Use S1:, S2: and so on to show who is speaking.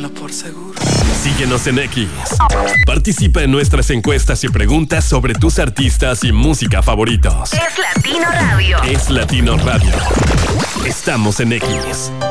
S1: Tenlo por seguro.
S2: Síguenos en X. Participa en nuestras encuestas y preguntas sobre tus artistas y música favoritos.
S3: Es Latino Radio.
S2: Es Latino Radio. Estamos en X.